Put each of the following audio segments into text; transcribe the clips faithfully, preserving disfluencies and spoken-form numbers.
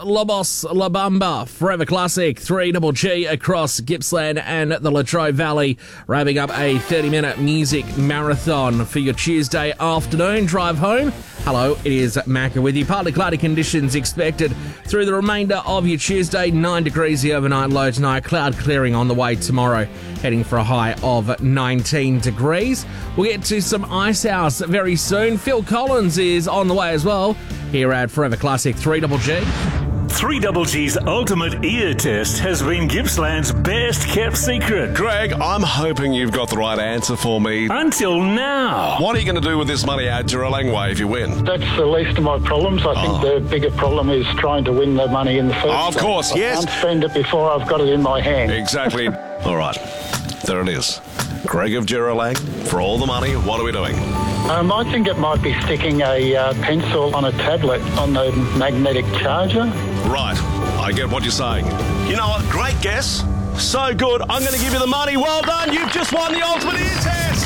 Lobos La Bamba, Forever Classic, three Double G across Gippsland and the Latrobe Valley, wrapping up a thirty-minute music marathon for your Tuesday afternoon drive home. Hello, it is Macca with you. Partly cloudy conditions expected through the remainder of your Tuesday. nine degrees the overnight low tonight. Cloud clearing on the way tomorrow, heading for a high of nineteen degrees. We'll get to some Ice House very soon. Phil Collins is on the way as well here at Forever Classic three Double G. three Double G's ultimate ear test has been Gippsland's best kept secret. Greg, I'm hoping you've got the right answer for me. Until now. What are you going to do with this money at Juraleng Way if you win? That's the least of my problems. I think Oh. the bigger problem is trying to win the money in the first Of place. course, I yes. can't spend it before I've got it in my hand. Exactly. All right, there it is. Greg of Juraleng, for all the money, what are we doing? Um, I think it might be sticking a uh, pencil on a tablet on the magnetic charger. Right, I get what you're saying. You know what? Great guess. So good. I'm going to give you the money. Well done. You've just won the ultimate ear test.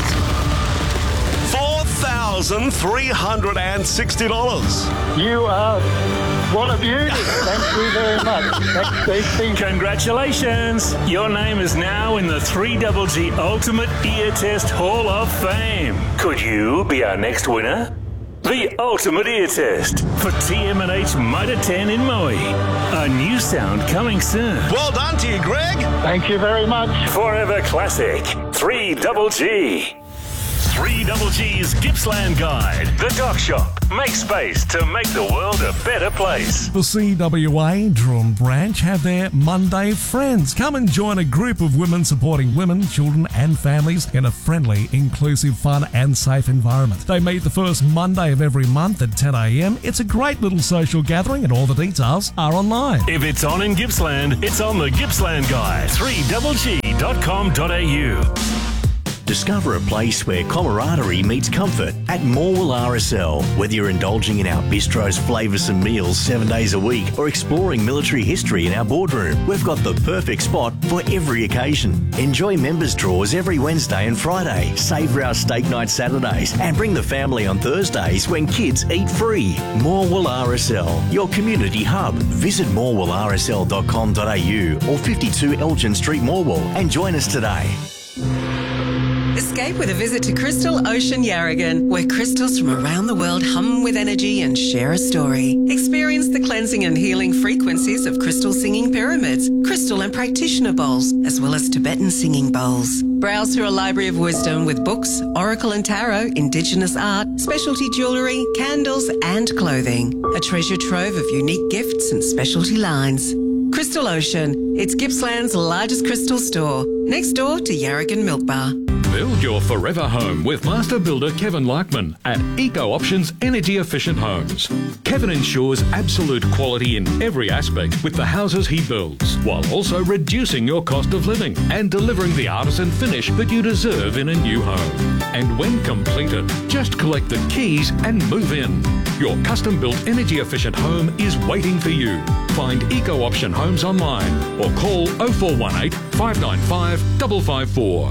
four thousand three hundred sixty dollars. You are... What a beauty. Thank you very much. That's these things. Congratulations. Your name is now in the three Double G Ultimate Ear Test Hall of Fame. Could you be our next winner? The Ultimate Ear Test for T M and H Mitre ten in Moe. A new sound coming soon. Well done to you, Greg. Thank you very much. Forever Classic three Double G. three Double G's Gippsland Guide. The Dock Shop. Make space to make the world a better place. The C W A Durham branch have their Monday Friends. Come and join a group of women supporting women, children and families in a friendly, inclusive, fun and safe environment. They meet the first Monday of every month at ten a.m. It's a great little social gathering and all the details are online. If it's on in Gippsland, it's on the Gippsland Guide. three double g dot com dot a u. Discover a place where camaraderie meets comfort at Morwell R S L. Whether you're indulging in our bistro's flavoursome meals seven days a week or exploring military history in our boardroom, we've got the perfect spot for every occasion. Enjoy members' draws every Wednesday and Friday, savour our steak night Saturdays and bring the family on Thursdays when kids eat free. Morwell R S L, your community hub. Visit morwell r s l dot com dot a u or fifty-two Elgin Street, Morwell and join us today. Escape with a visit to Crystal Ocean Yarragon, where crystals from around the world hum with energy and share a story. Experience the cleansing and healing frequencies of crystal singing pyramids, crystal and practitioner bowls, as well as Tibetan singing bowls. Browse through a library of wisdom with books, oracle and tarot, indigenous art, specialty jewellery, candles and clothing. A treasure trove of unique gifts and specialty lines. Crystal Ocean, it's Gippsland's largest crystal store, next door to Yarragon Milk Bar. Build your forever home with master builder Kevin Laikman at Eco Options Energy Efficient Homes. Kevin ensures absolute quality in every aspect with the houses he builds, while also reducing your cost of living and delivering the artisan finish that you deserve in a new home. And when completed, just collect the keys and move in. Your custom-built energy efficient home is waiting for you. Find Eco Option Homes online or call oh four one eight, five nine five, five five four.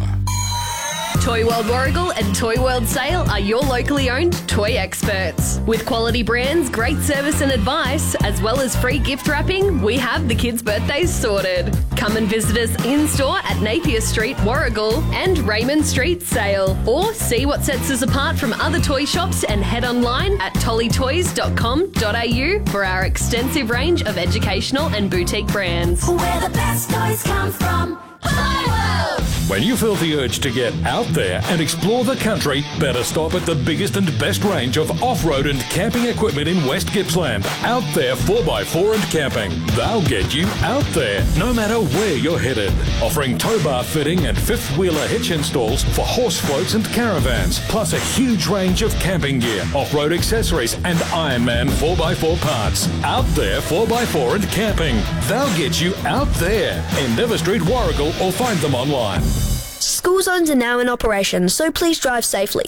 Toy World Warragul and Toy World Sale are your locally owned toy experts. With quality brands, great service and advice, as well as free gift wrapping, we have the kids' birthdays sorted. Come and visit us in-store at Napier Street, Warragul and Raymond Street, Sale. Or see what sets us apart from other toy shops and head online at tolly toys dot com dot a u for our extensive range of educational and boutique brands. Where the best toys come from. Toy World! When you feel the urge to get out there and explore the country, better stop at the biggest and best range of off-road and camping equipment in West Gippsland. Out There four by four and Camping. They'll get you out there, no matter where you're headed. Offering tow bar fitting and fifth-wheeler hitch installs for horse floats and caravans, plus a huge range of camping gear, off-road accessories and Ironman four by four parts. Out There four by four and Camping. They'll get you out there. Endeavour Street, Warragul, or find them online. School zones are now in operation, so please drive safely.